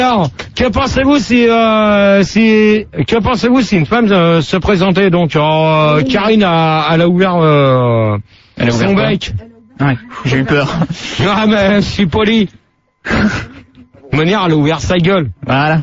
Alors, que pensez-vous si une femme se présentait donc Karine elle a ouvert son bec. Ouais, j'ai eu peur. Ah mais je suis poli. De manière, elle a ouvert sa gueule. Voilà.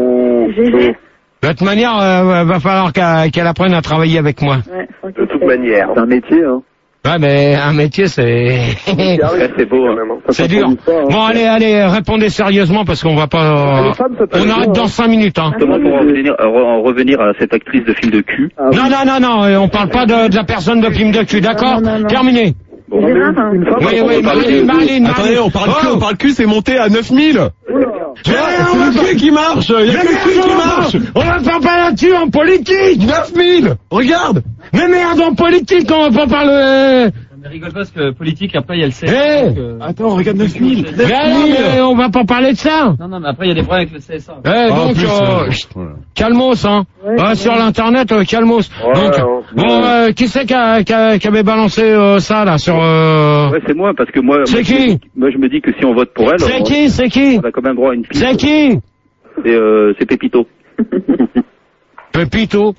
De toute manière, va falloir qu'elle apprenne à travailler avec moi. Ouais, de toute manière. C'est un métier, hein. Ouais, mais un métier, c'est... c'est beau, hein. C'est dur. Bon, allez, répondez sérieusement parce qu'on va pas... On arrête dans 5 minutes, hein. Justement, pour en revenir à cette actrice de film de cul. Non, on parle pas de la personne de film de cul, d'accord? Terminé. Bon, Oui, Marilyn. Attendez, on parle cul, c'est monté à 9000. C'est le cul qui marche. Il y a que le cul qui marche. On va pas parler là-dessus en politique. 9000. Regarde. Mais merde, en politique, on va pas parler... Mais rigole pas parce que politique, après il y a le CSA. Attends, regarde 9000. Mais on va pas parler de ça. Non, mais après il y a des problèmes avec le CSA. Donc, calmos, hein. Sur l'internet, calmos. Donc, qui c'est qui avait balancé ça, là, sur... Ouais, c'est moi, parce que moi... C'est qui? Moi, je me dis que si on vote pour elle... C'est qui? On a quand même droit à une piste. C'est qui? C'est Pépito. Pépito.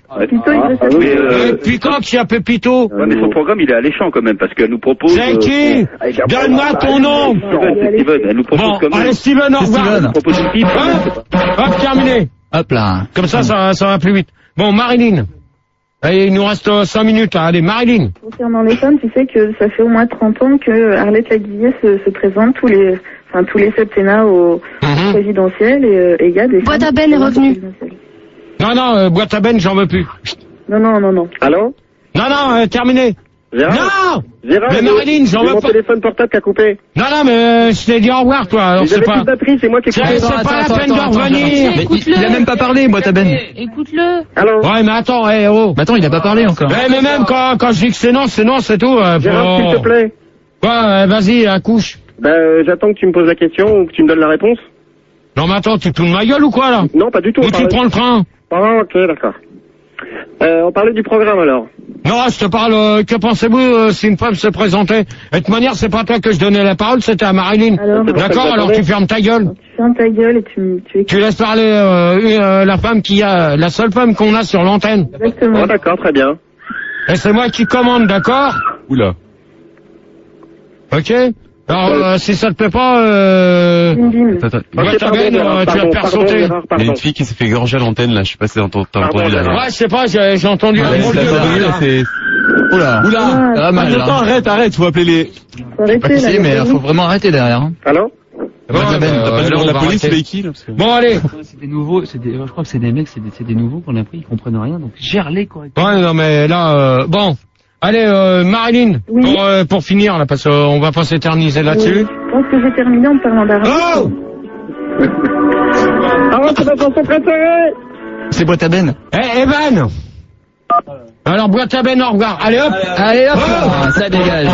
Et puis quand qu'il y a Pépito? Ouais, mais son programme, il est alléchant quand même, parce qu'elle nous propose... C'est qui? Donne-moi ton nom. Steven, elle nous propose quand même... Allez, Steven, au revoir. Elle nous propose une pipe. Hop, terminé. Hop là. Comme ça va plus vite. Bon, Marilyn. Allez, il nous reste 5 minutes. Allez, Marilyn. Concernant les femmes, tu sais que ça fait au moins 30 ans que Arlette Laguillet se présente tous les septennats au présidentiel et il y a des... Boîte à Ben est revenu. Non, boîte à Ben, j'en veux plus. Non. Allô? Non, terminé. Gérard? Non! Mais Marilyn, j'en veux pas. Mon téléphone portable qui a coupé. Non, mais je t'ai dit au revoir, toi. Alors c'est pas... c'est moi qui ai coupé. C'est pas la peine de revenir. Il a même pas parlé, boîte à Ben. Écoute-le. Allô? Ouais, mais attends, Mais attends, il a pas parlé encore. Ouais, mais même quand je dis que c'est non, c'est tout. Gérard, s'il te plaît. Ouais, vas-y, accouche. J'attends que tu me poses la question ou que tu me donnes la réponse. Non, mais attends, tu te fous de ma gueule ou quoi, là? Non, pas du tout. Ou tu prends le train? Ah, ok, d'accord. On parlait du programme, alors. Non, je te parle, que pensez-vous si une femme se présentait? De toute manière, c'est pas toi que je donnais la parole, c'était à Marilyn. D'accord, alors tu fermes ta gueule. Tu fermes ta gueule et tu laisses parler la seule femme qu'on a sur l'antenne. Exactement. Oh, d'accord, très bien. Et c'est moi qui commande, d'accord? Oula. Ok? Alors, si ça te plaît pas, boîte à Ben, tu vas te faire sauter. Il y a une fille qui s'est fait gorger à l'antenne, là. Je sais pas si t'as entendu là. Ouais, je sais pas, j'ai entendu. Oula. Ça va mal, là. Attends, arrête, faut appeler les... Je sais pas qui c'est, mais faut vraiment arrêter derrière. Hein. Allô? T'as pas le nom de la police, c'est qui, là? Bon, allez. C'est des nouveaux, je crois que c'est des mecs, c'est des nouveaux qu'on a pris, ils comprennent rien, donc gère-les correctement. Ouais, non, mais là, bon. Allez, Marilyn, pour finir, là, parce qu'on va pas s'éterniser là-dessus. Je pense que j'ai terminé en parlant d'argent. Oh! C'est ma chanson préférée! C'est boîte à Ben. Evan! Alors, boîte à Ben, au revoir. Allez, hop! Ça dégage.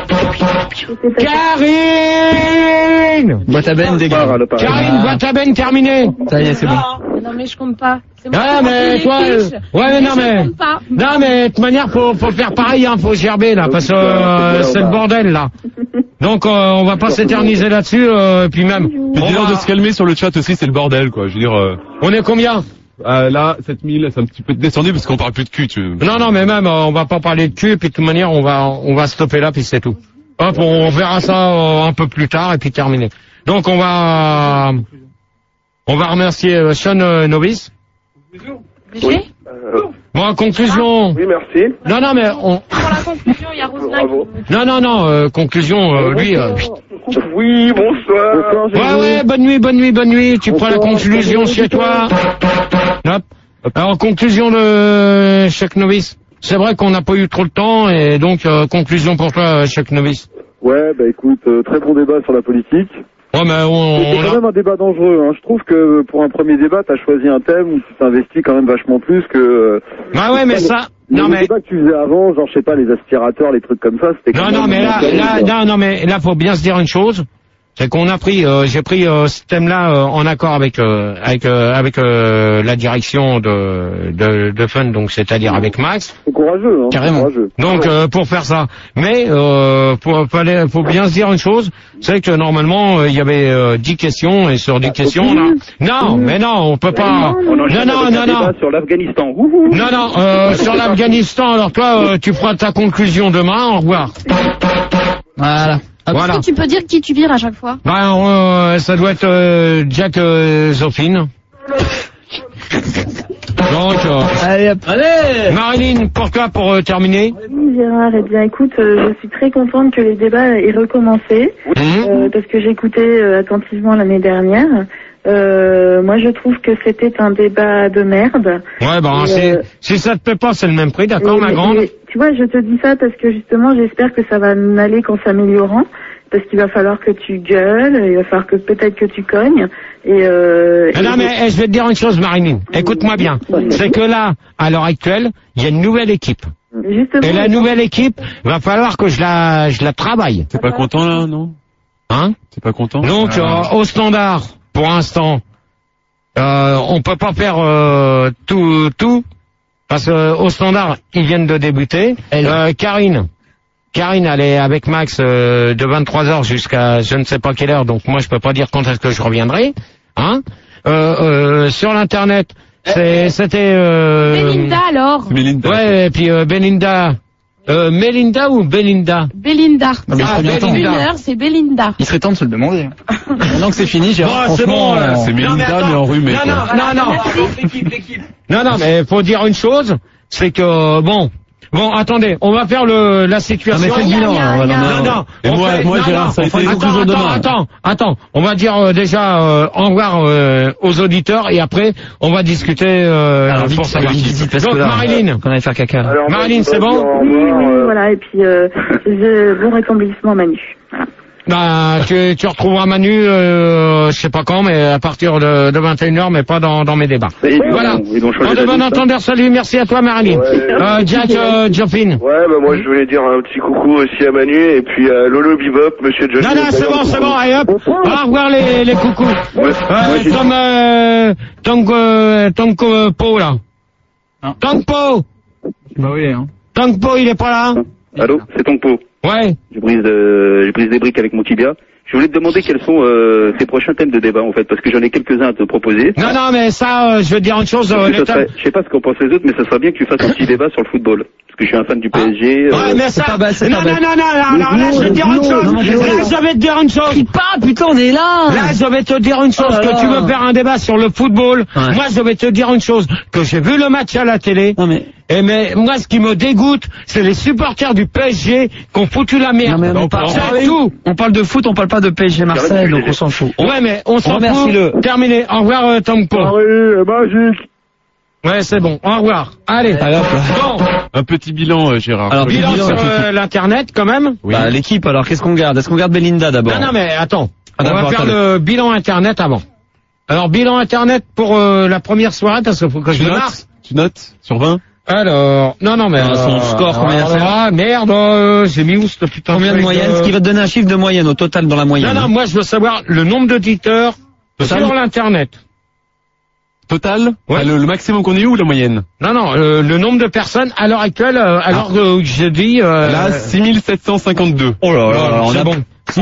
Karine! Boîte à Ben, dégage. Karine, boîte à Ben, terminé. Ça y est, c'est bon. Non, mais je compte pas. Ah, mais toi, non, mais de toute manière, faut faire pareil, hein, faut gerber, là, parce que c'est le bordel, là. Donc, on va pas s'éterniser là-dessus, puis même. C'est l'heure de se calmer sur le chat aussi, c'est le bordel, quoi. Je veux dire, on est combien? Là, 7000, c'est un petit peu descendu parce qu'on parle plus de cul, Non, mais même, on va pas parler de cul, puis de toute manière, on va stopper là, puis c'est tout. Hop, on verra ça un peu plus tard, et puis terminé. Donc, on va remercier Sean Novice. Oui. Bon, en conclusion. Oui, merci. Non, mais Pour la conclusion, il y a Roselyne. Non, conclusion, lui. Oui, bonsoir. Ouais, bonne nuit. Tu prends la conclusion chez toi. Hop. Alors, conclusion de Chuck Novice. C'est vrai qu'on n'a pas eu trop de temps, et donc, conclusion pour toi, Chuck Novice. Ouais, écoute, très bon débat sur la politique. Ouais, mais c'est quand même un débat dangereux, hein. Je trouve que pour un premier débat, t'as choisi un thème où tu t'investis quand même vachement plus que... mais ça... Non, mais... Le débat que tu faisais avant, genre, je sais pas, les aspirateurs, les trucs comme ça, c'était... Non, mais là, faut bien se dire une chose. C'est qu'on a pris, j'ai pris ce thème-là en accord avec la direction de Fun, donc c'est-à-dire avec Max. C'est courageux, hein. Carrément. Courageux. Donc pour faire ça. Mais faut bien se dire une chose, c'est que normalement il y avait 10 questions et sur 10 questions on a... Non, mais non, on peut pas. On enchaîne avec un débat sur l'Afghanistan. Non, sur l'Afghanistan. Alors toi, tu feras ta conclusion demain. Au revoir. Voilà. Voilà. Est-ce que tu peux dire qui tu vires à chaque fois? Ça doit être Jack Zofine. Donc, Allez, hop. Allez. Marilyn, pour toi, pour terminer. Oui, Gérard, eh bien écoute, je suis très contente que les débats aient recommencé, parce que j'écoutais attentivement l'année dernière. Moi je trouve que c'était un débat de merde. Ouais, si ça te plaît pas, c'est le même prix, d'accord, ma grande? Tu vois, je te dis ça parce que justement, j'espère que ça va aller qu'en s'améliorant, parce qu'il va falloir que tu gueules, il va falloir que peut-être que tu cognes, non, mais je vais te dire une chose, Marilyn. Écoute-moi bien. C'est que là, à l'heure actuelle, il y a une nouvelle équipe. Justement, et la nouvelle équipe, va falloir que je la travaille. T'es pas content là, non? Hein? T'es pas content? Donc, au standard, pour l'instant, on peut pas faire tout, parce que au standard, ils viennent de débuter. Karine, elle est avec Max de 23h jusqu'à je ne sais pas quelle heure, donc moi je peux pas dire quand est-ce que je reviendrai. Hein? Sur l'internet, c'était Belinda alors. Belinda. Ouais, et puis Belinda. Melinda ou Belinda? Belinda. Belinda. Une heure, c'est Belinda. Il serait temps de se le demander. Maintenant que c'est fini, j'ai c'est bon. C'est Melinda, mais enrhumée. Non, mais faut dire une chose, c'est que Bon, attendez, on va faire la situation. Non, mais fais le bilan. Non. Et moi, Gérard, ça fait toujours demain. Attends. On va dire déjà au revoir aux auditeurs et après, on va discuter pour savoir. Donc, Marilyn. Qu'on allait faire caca. Alors, Marilyn, c'est bon? oui, voilà, et puis bon rétablissement Manu. Voilà. Bah, tu retrouveras Manu, je sais pas quand, mais à partir de 21h, mais pas dans mes débats. Voilà. En de bon entendeur, salut, merci à toi, Marilyn. Jack Joffin. Ouais, bah moi je voulais dire un petit coucou aussi à Manu et puis à Lolo Bebop, Monsieur Johnny. Non, c'est bon, allez hop. Au revoir les coucous. Tongpo, là. Tongpo. Bah oui, hein. Tongpo, il est pas là? Allô, c'est Tongpo. Ouais. Je brise des briques avec mon tibia. Je voulais te demander quels sont tes prochains thèmes de débat en fait, parce que j'en ai quelques-uns à te proposer. Non, mais ça, je veux dire une chose. Je sais pas ce qu'en pensent les autres, mais ça serait bien que tu fasses un petit débat sur le football. Parce que je suis un fan du PSG. Ouais, mais ça. pas bête, Non, alors là, je vais te dire une chose. Là, je vais te dire une chose. Putain, on est là. Là, je vais te dire une chose, que tu veux faire un débat sur le football. Ouais. Moi, je vais te dire une chose, que j'ai vu le match à la télé. Non, mais... Mais moi, ce qui me dégoûte, c'est les supporters du PSG qui ont foutu la merde. Non, mais on parle de foot, on parle pas de PSG Marseille, donc on s'en fout. Ouais, mais on s'en fout. Remercie-le. Terminé. Au revoir, Tongpo. Magique. Ouais, c'est bon. Au revoir. Allez. Bon. Un petit bilan, Gérard. Alors, Bilan sur l'internet, quand même. Oui. Bah, l'équipe, alors, qu'est-ce qu'on garde? Est-ce qu'on garde Belinda d'abord? Non, mais attends. On va d'abord, faire le bilan internet avant. Alors, bilan internet pour la première soirée, parce qu'il faut que je le marque. Tu notes sur 20? Alors, non, mais son score, combien c'est? Ah, merde, j'ai mis où ce putain Combien de moyenne? Ce qui va te donner un chiffre de moyenne, au total, dans la moyenne. Non, moi, je veux savoir le nombre d'auditeurs sur l'internet. Total? Ouais. Le maximum qu'on ait eu ou la moyenne? Non, le nombre de personnes à l'heure actuelle, alors que je dis... Là, 6752. Oh là là, c'est bon.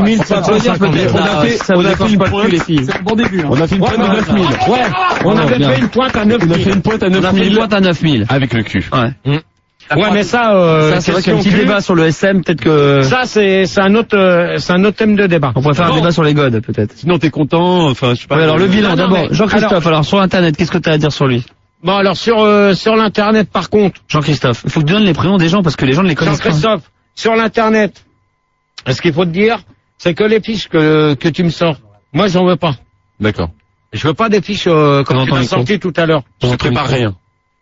6750. On a fait une pointe, les filles. C'est un bon début, hein. On a fait une pointe de 9000. Ouais, on avait fait une pointe à 9000. On a fait une pointe à 9000. Avec le cul. Ouais. Ouais, mais ça c'est vrai qu'il y a un petit débat sur le SM, peut-être que... Ça, c'est un autre thème de débat. On pourrait faire un débat sur les godes, peut-être. Sinon, t'es content, enfin, je sais pas. Ouais, alors le bilan, d'abord. Jean-Christophe, alors, sur Internet, qu'est-ce que t'as à dire sur lui? Bon, alors, sur l'internet, par contre. Jean-Christophe. Il faut que tu donnes les prénoms des gens, parce que les gens ne les connaissent pas. Jean-Christophe, sur l'internet, ce qu'il faut te dire, c'est que les fiches que tu me sors, moi, j'en veux pas. D'accord. Je veux pas des fiches, comme tu m'as sorti tout à l'heure. Je ne prépare rien.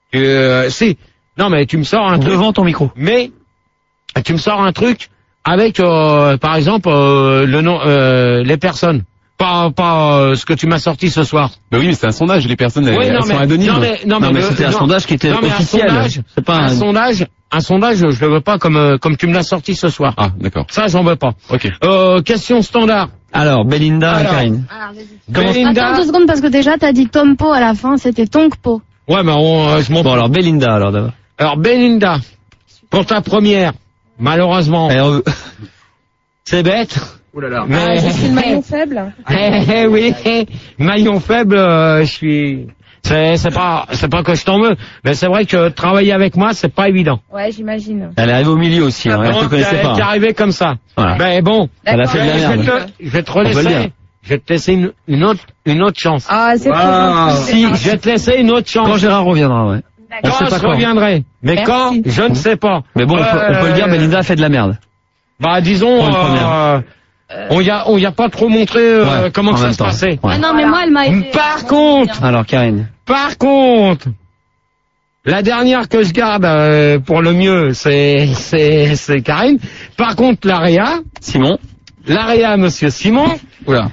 Si. Non, mais tu me sors un truc. Devant ton micro. Mais, tu me sors un truc avec, par exemple, le nom, les personnes. Pas ce que tu m'as sorti ce soir. Bah oui, mais c'est un sondage, les personnes, elles sont anonymes. Non, mais c'était un sondage qui était officiel. C'est pas un sondage, je le veux pas comme tu me l'as sorti ce soir. Ah, d'accord. Ça, j'en veux pas. Ok. Question standard. Alors, Belinda et Alors. Karine. Belinda. Attends 2 secondes parce que déjà t'as dit Tompo à la fin, c'était Tonkpo. Ouais, mais je m'en Bon, alors Belinda, alors d'abord. Alors, Belinda, pour ta première, malheureusement, c'est bête. Oh là là. Mais, je suis le maillon faible. oui, maillon faible, je suis, c'est pas que je t'en veux, mais c'est vrai que travailler avec moi, c'est pas évident. Ouais, j'imagine. Elle est arrivée au milieu aussi, hein, elle te Donc, connaissait pas. t'es arrivé comme ça. Voilà. Mais bon. Elle a fait de la merde. Je vais te On peut le dire. relaisser. Je vais te laisser une autre chance. Ah, c'est Si, je vais te laisser une autre chance. Quand Gérard reviendra, ouais. On Quand sait pas je quand. reviendrai. Mais Merci. quand, je ne sais pas. Mais bon, on peut le dire, Belinda a fait de la merde. Bah, disons, Pour une première. on y a pas trop montré Ouais, comment en que ça même se temps. passait. Ouais. Ah non, mais moi, elle m'a aidé. Alors, Karine. Par contre, la dernière que je garde pour le mieux, c'est Karine. Par contre, Simon. Monsieur Simon, Oula.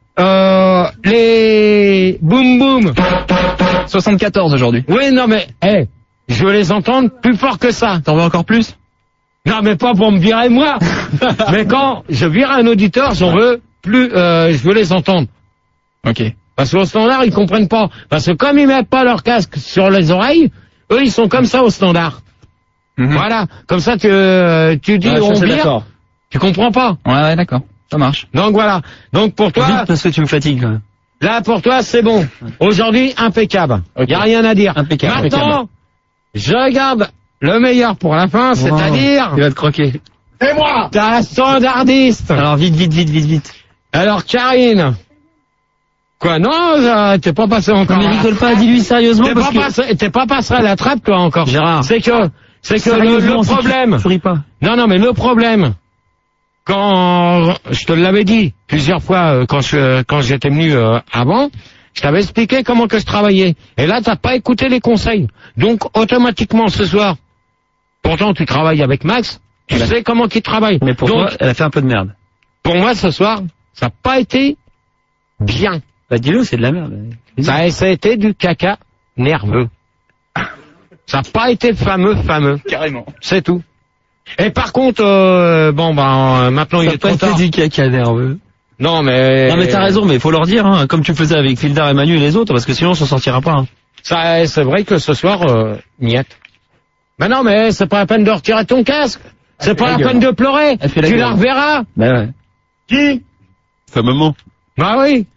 les boum boum. 74 aujourd'hui. Oui, non mais, je veux les entendre plus fort que ça. T'en veux encore plus? Non mais pas pour me virer moi. Mais quand je vire un auditeur, j'en veux plus, je veux les entendre. Ok. Parce qu'au standard, ils comprennent pas. Parce que comme ils mettent pas leur casque sur les oreilles, eux, ils sont comme ça au standard. Voilà. Comme ça, tu dis, Ouais, ça, on c'est vire. d'accord. Tu comprends pas. Ouais, d'accord. Ça marche. Donc voilà. Donc pour toi, Vite parce que tu me fatigues quand même. là pour toi, c'est bon. Aujourd'hui, impeccable. Ok. Y a rien à dire. Impeccable. Maintenant, je garde le meilleur pour la fin, c'est-à-dire, Il va te croquer. c'est moi, ta standardiste. Alors, vite. Alors, Karine. Quoi, non, t'es pas passé encore. Mais rigole pas, dis-lui sérieusement parce que... T'es pas passé à la trappe, toi, encore. Gérard. C'est que le Sérieusement, si problème. tu ris pas. Non, mais le problème, quand je te l'avais dit plusieurs fois quand j'étais venu avant, je t'avais expliqué comment que je travaillais. Et là, t'as pas écouté les conseils. Donc, automatiquement, ce soir, pourtant, tu travailles avec Max, tu sais comment qu'il travaille. Mais pour Donc, toi, elle a fait un peu de merde. pour moi, ce soir, ça n'a pas été bien. Bah dis-le, c'est de la merde. Ça a été du caca nerveux. Ça n'a pas été fameux. Carrément. C'est tout. Et par contre, maintenant il est trop tard. du caca nerveux. Non mais t'as raison, mais il faut leur dire, hein, comme tu faisais avec Fildar et Manu et les autres, parce que sinon on s'en sortira pas. Hein. Ça, c'est vrai que ce soir, miette. Mais non, mais c'est pas la peine de retirer ton casque. C'est pas la peine de pleurer. Elle fait la Tu gueule. la reverras. Bah ouais. Qui? Sa maman. Bah oui.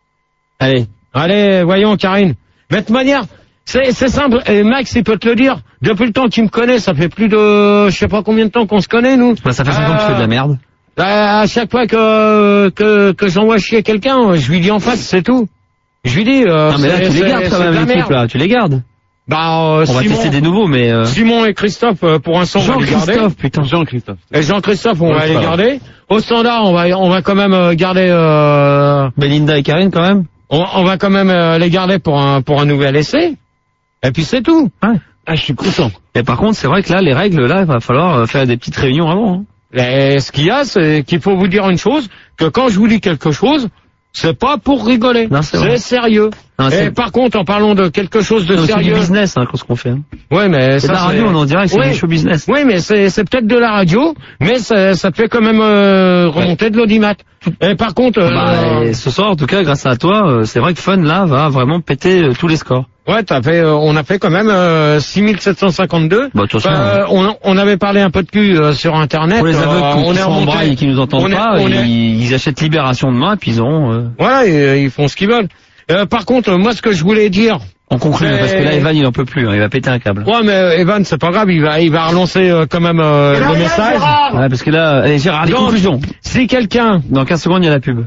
Allez, voyons, Karine. Mais de toute manière, c'est simple. Et Max, il peut te le dire. Depuis le temps que tu me connais, ça fait plus de, je sais pas combien de temps qu'on se connaît, nous. Bah ça fait 5 ans que tu fais de la merde. À chaque fois que j'envoie chier quelqu'un, je lui dis en face, c'est tout. Je lui dis. Non mais là tu les gardes quand même les trucs là, tu les gardes. Bah, On va tester des nouveaux, mais. Simon et Christophe, pour l'instant, on va les garder. Jean-Christophe, putain. Jean-Christophe. Et Jean-Christophe, on Ouais, va c'est les pas garder. Au standard, on va quand même garder. Belinda et Karine quand même. On va quand même les garder pour un nouvel essai. Et puis c'est tout. Ouais. Ah, je suis content. Et par contre, c'est vrai que là, les règles, là, il va falloir faire des petites réunions avant. Hein. Et ce qu'il y a, c'est qu'il faut vous dire une chose, que quand je vous dis quelque chose, c'est pas pour rigoler. Non, c'est vrai. Sérieux. Non, Et par contre, en parlant de quelque chose de c'est du sérieux. business, hein, ce qu'on fait. Hein. Ouais, mais C'est ça, de la radio, on en dirait que c'est Oui. du show business. Oui, mais c'est peut-être de la radio, mais ça te fait quand même remonter de l'audimat. Et par contre, Et ce soir, en tout cas, grâce à toi, c'est vrai que Fun, là, va vraiment péter tous les scores. ouais, on a fait quand même 6752. Bah, de toute façon, on avait parlé un peu de cul sur Internet. pour les aveugles on qui est sont en remonté. braille et qui nous entendent pas, ils achètent Libération demain, et puis ils auront... Voilà, ils font ce qu'ils veulent. Par contre, moi, ce que je voulais dire. On conclut, Mais- parce que là, Evan, il en peut plus, hein, il va péter un câble. Ouais, mais Evan, c'est pas grave, il va relancer quand même le message. Ouais, parce que là, allez, Gérard, les Donc, conclusions. Si quelqu'un Dans 15 secondes, il y a la pub.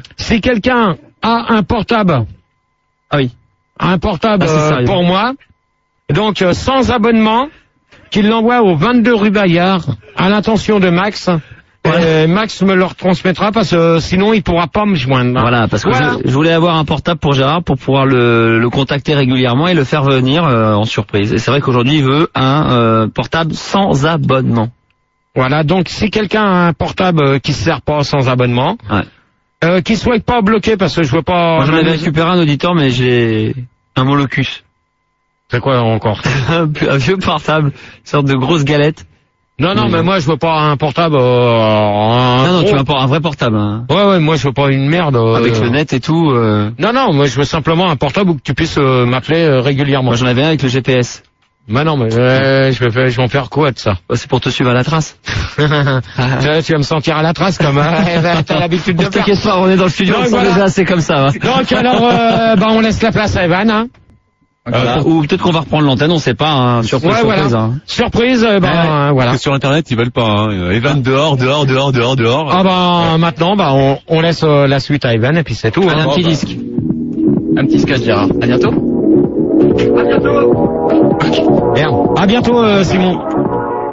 a un portable, Ah oui. un c'est sérieux. pour moi, donc sans abonnement, qu'il l'envoie au 22 rue Bayard, à l'intention de Max. Ouais. Et Max me le retransmettra parce que sinon il pourra pas me joindre. Voilà, parce que Voilà. je voulais avoir un portable pour Gérard pour pouvoir le contacter régulièrement et le faire venir en surprise. Et c'est vrai qu'aujourd'hui, il veut un portable sans abonnement. Voilà, donc si quelqu'un a un portable qui se sert pas sans abonnement, Ouais. qui souhaite pas bloquer parce que je veux pas... Moi, j'en avais récupéré un auditeur, mais j'ai un molocus. C'est quoi encore? Un vieux portable, une sorte de grosse galette. Non, non, Oui. mais moi je veux pas un portable. Non, tu vas pas un vrai portable. Hein. Ouais, moi je veux pas une merde. Avec le net et tout. Non, moi je veux simplement un portable où tu puisses m'appeler régulièrement. Moi j'en avais un avec le GPS. Bah non, mais je vais en faire quoi de ça? Bah, c'est pour te suivre à la trace. Tu vas me sentir à la trace comme t'as l'habitude de faire. T'inquiète pas, on est dans le studio, Donc, on sent voilà. déjà assez comme ça. Hein. Donc alors, on laisse la place à Evan. Hein. Voilà. Ou peut-être qu'on va reprendre l'antenne, on sait pas. Hein. Surprise, Ouais, surprise. voilà. Hein. Surprise, voilà. Parce que sur internet, ils veulent pas, hein. Evan dehors. Ah maintenant, on laisse la suite à Evan et puis c'est tout. Allez, Hein. un petit disque. Un petit sketch, Gérard. À bientôt. Bien. À bientôt, Simon.